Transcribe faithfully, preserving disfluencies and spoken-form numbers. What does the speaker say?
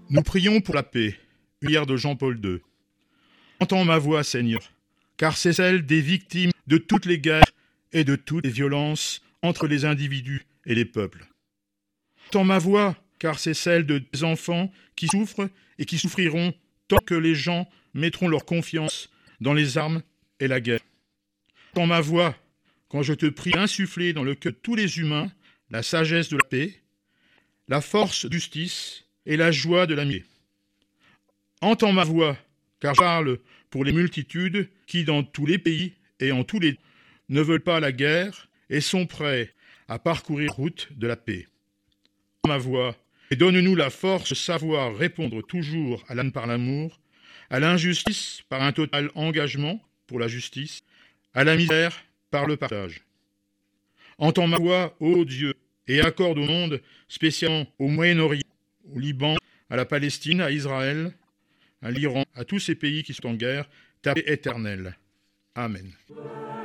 Nous prions pour la paix, une prière de Jean-Paul deux. Entends ma voix, Seigneur, car c'est celle des victimes de toutes les guerres et de toutes les violences entre les individus et les peuples. Entends ma voix, car c'est celle de tes enfants qui souffrent et qui souffriront tant que les gens mettront leur confiance dans les armes et la guerre. Entends ma voix quand je te prie d'insuffler dans le cœur de tous les humains la sagesse de la paix, la force de la justice et la joie de l'amitié. Entends ma voix, car je parle pour les multitudes qui, dans tous les pays et en tous les temps, ne veulent pas la guerre et sont prêts à parcourir la route de la paix. Entends ma voix et donne-nous la force de savoir répondre toujours à l'âme par l'amour, à l'injustice par un total engagement pour la justice, à la misère par le partage. Entends ma voix, ô Dieu, et accorde au monde, spécialement au Moyen-Orient, au Liban, à la Palestine, à Israël, à l'Iran, à tous ces pays qui sont en guerre, ta paix éternelle. Amen.